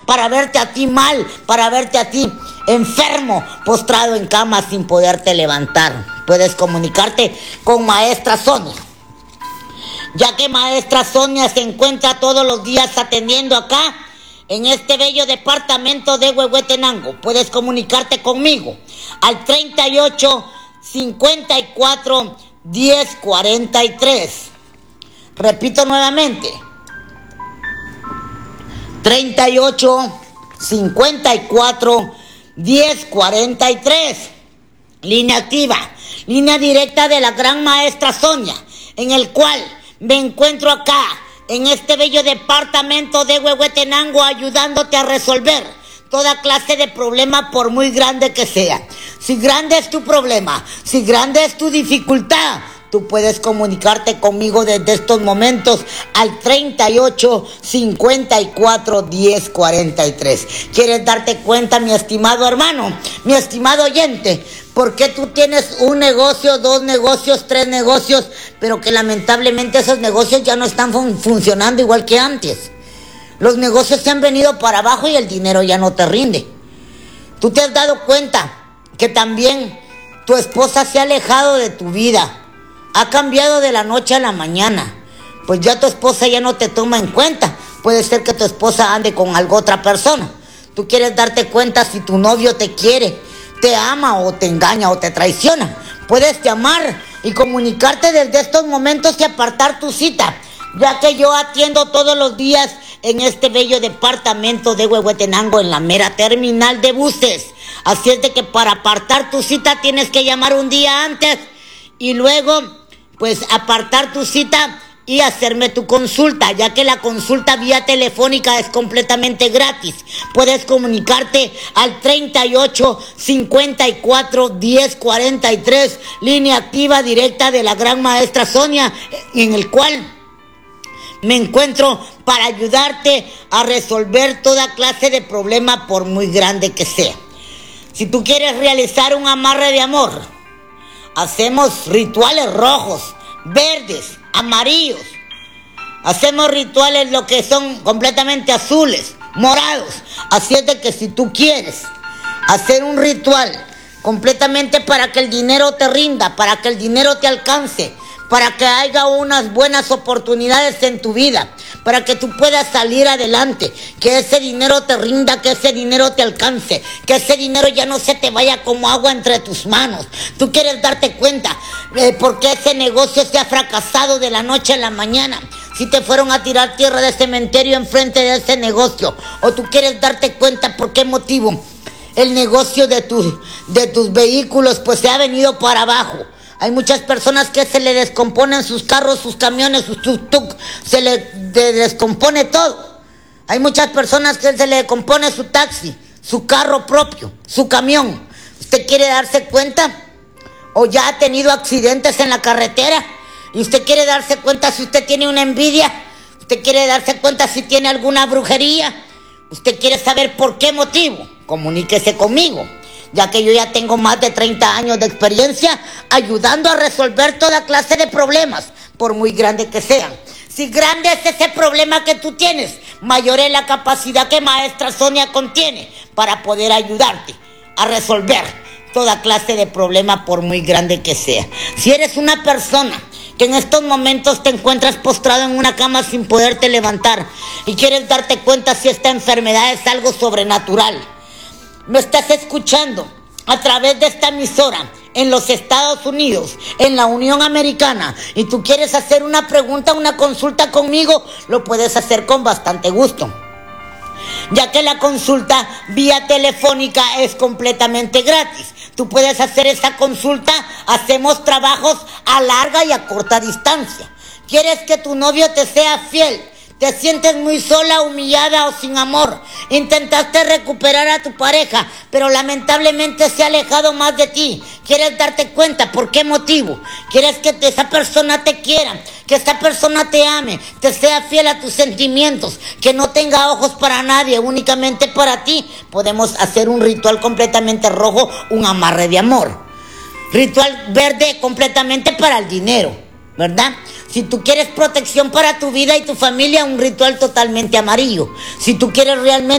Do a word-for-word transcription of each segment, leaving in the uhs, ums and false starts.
para verte a ti mal, para verte a ti enfermo, postrado en cama sin poderte levantar. Puedes comunicarte con Maestra Sonia, ya que Maestra Sonia se encuentra todos los días atendiendo acá en este bello departamento de Huehuetenango. Puedes comunicarte conmigo al treinta y ocho, cincuenta y cuatro, diez, cuarenta y tres. Repito nuevamente, treinta y ocho, cincuenta y cuatro, diez, cuarenta y tres. Línea activa, línea directa de la gran Maestra Sonia, en el cual me encuentro acá en este bello departamento de Huehuetenango, ayudándote a resolver toda clase de problema, por muy grande que sea. Si grande es tu problema, si grande es tu dificultad, tú puedes comunicarte conmigo desde estos momentos al treinta y ocho, cincuenta y cuatro, diez, cuarenta y tres. ¿Quieres darte cuenta, mi estimado hermano, mi estimado oyente, por qué tú tienes un negocio, dos negocios, tres negocios, pero que lamentablemente esos negocios ya no están fun- funcionando igual que antes? Los negocios se han venido para abajo y el dinero ya no te rinde. Tú te has dado cuenta que también tu esposa se ha alejado de tu vida, ha cambiado de la noche a la mañana. Pues ya tu esposa ya no te toma en cuenta. Puede ser que tu esposa ande con algo otra persona. Tú quieres darte cuenta si tu novio te quiere, te ama o te engaña o te traiciona. Puedes llamar y comunicarte desde estos momentos y apartar tu cita, ya que yo atiendo todos los días en este bello departamento de Huehuetenango, en la mera terminal de buses. Así es de que para apartar tu cita tienes que llamar un día antes y luego pues apartar tu cita y hacerme tu consulta, ya que la consulta vía telefónica es completamente gratis. Puedes comunicarte al treinta y ocho, cincuenta y cuatro, diez, cuarenta y tres, línea activa directa de la gran Maestra Sonia, en el cual me encuentro para ayudarte a resolver toda clase de problema, por muy grande que sea. Si tú quieres realizar un amarre de amor, hacemos rituales rojos, verdes, amarillos. Hacemos rituales lo que son completamente azules, morados. Así es de que si tú quieres hacer un ritual completamente para que el dinero te rinda, para que el dinero te alcance, para que haya unas buenas oportunidades en tu vida, para que tú puedas salir adelante, que ese dinero te rinda, que ese dinero te alcance, que ese dinero ya no se te vaya como agua entre tus manos. Tú quieres darte cuenta eh, por qué ese negocio se ha fracasado de la noche a la mañana, si te fueron a tirar tierra de cementerio enfrente de ese negocio, o tú quieres darte cuenta por qué motivo el negocio de, tu, de tus vehículos pues se ha venido para abajo. Hay muchas personas que se le descomponen sus carros, sus camiones, sus tuk-tuk, se le de, descompone todo. Hay muchas personas que se le descompone su taxi, su carro propio, su camión. ¿Usted quiere darse cuenta? ¿O ya ha tenido accidentes en la carretera? ¿Y usted quiere darse cuenta si usted tiene una envidia? ¿Usted quiere darse cuenta si tiene alguna brujería? ¿Usted quiere saber por qué motivo? Comuníquese conmigo, ya que yo ya tengo más de treinta años de experiencia ayudando a resolver toda clase de problemas, por muy grande que sean. Si grande es ese problema que tú tienes, mayor es la capacidad que Maestra Sonia contiene para poder ayudarte a resolver toda clase de problema, por muy grande que sea. Si eres una persona que en estos momentos te encuentras postrado en una cama sin poderte levantar y quieres darte cuenta si esta enfermedad es algo sobrenatural, me estás escuchando a través de esta emisora en los Estados Unidos, en la Unión Americana, y tú quieres hacer una pregunta, una consulta conmigo, lo puedes hacer con bastante gusto, ya que la consulta vía telefónica es completamente gratis. Tú puedes hacer esa consulta, hacemos trabajos a larga y a corta distancia. ¿Quieres que tu novio te sea fiel? ¿Te sientes muy sola, humillada o sin amor? Intentaste recuperar a tu pareja, pero lamentablemente se ha alejado más de ti. ¿Quieres darte cuenta por qué motivo? ¿Quieres que te, esa persona te quiera, que esa persona te ame, te sea fiel a tus sentimientos, que no tenga ojos para nadie, únicamente para ti? Podemos hacer un ritual completamente rojo, un amarre de amor. Ritual verde completamente para el dinero, ¿verdad? Si tú quieres protección para tu vida y tu familia, un ritual totalmente amarillo. Si tú quieres realmente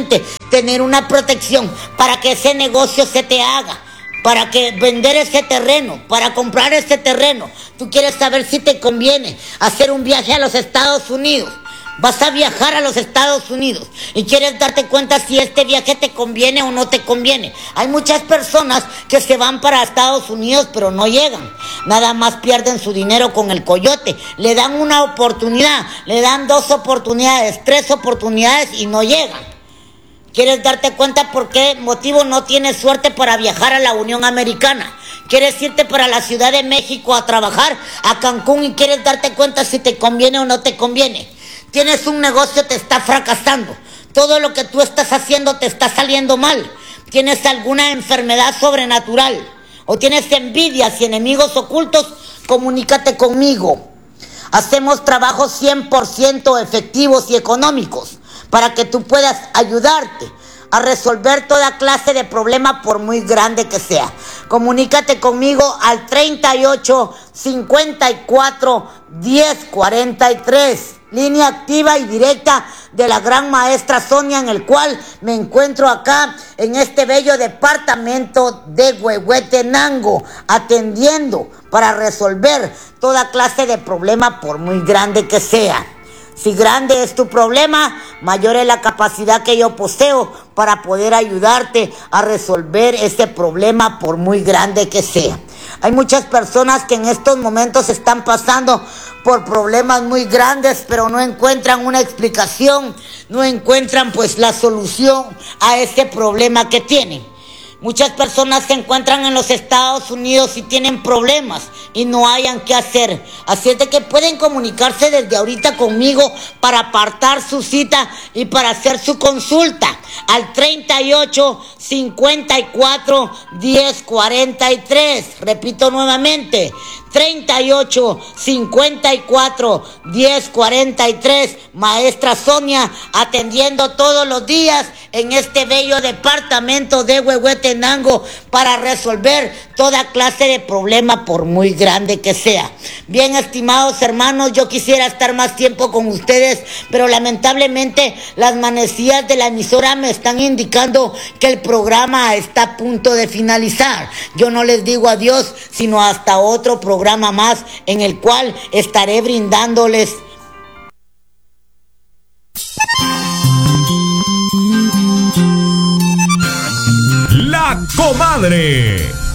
tener una protección para que ese negocio se te haga, para que vender ese terreno, para comprar ese terreno. Tú quieres saber si te conviene hacer un viaje a los Estados Unidos. Vas a viajar a los Estados Unidos y quieres darte cuenta si este viaje te conviene o no te conviene. Hay muchas personas que se van para Estados Unidos pero no llegan. Nada más pierden su dinero con el coyote. Le dan una oportunidad, le dan dos oportunidades, tres oportunidades y no llegan. ¿Quieres darte cuenta por qué motivo no tienes suerte para viajar a la Unión Americana? ¿Quieres irte para la Ciudad de México a trabajar, a Cancún, y quieres darte cuenta si te conviene o no te conviene? Tienes un negocio, te está fracasando. Todo lo que tú estás haciendo te está saliendo mal. Tienes alguna enfermedad sobrenatural o tienes envidias y enemigos ocultos, comunícate conmigo. Hacemos trabajos cien por ciento efectivos y económicos para que tú puedas ayudarte a resolver toda clase de problema, por muy grande que sea. Comunícate conmigo al treinta y ocho, cincuenta y cuatro, diez, cuarenta y tres. Línea activa y directa de la gran maestra Sonia, en el cual me encuentro acá en este bello departamento de Huehuetenango, atendiendo para resolver toda clase de problema, por muy grande que sea. Si grande es tu problema, mayor es la capacidad que yo poseo para poder ayudarte a resolver ese problema, por muy grande que sea. Hay muchas personas que en estos momentos están pasando por problemas muy grandes, pero no encuentran una explicación, no encuentran pues la solución a ese problema que tienen. Muchas personas se encuentran en los Estados Unidos y tienen problemas y no hayan qué hacer. Así es de que pueden comunicarse desde ahorita conmigo para apartar su cita y para hacer su consulta al treinta y ocho, cincuenta y cuatro, diez, cuarenta y tres. Repito nuevamente, treinta y ocho, cincuenta y cuatro, diez, cuarenta y tres. Maestra Sonia, atendiendo todos los días en este bello departamento de Huehuetenango para resolver toda clase de problema, por muy grande que sea. Bien, estimados hermanos, yo quisiera estar más tiempo con ustedes, pero lamentablemente las manecillas de la emisora me están indicando que el programa está a punto de finalizar. Yo no les digo adiós, sino hasta otro programa más en el cual estaré brindándoles La Comadre.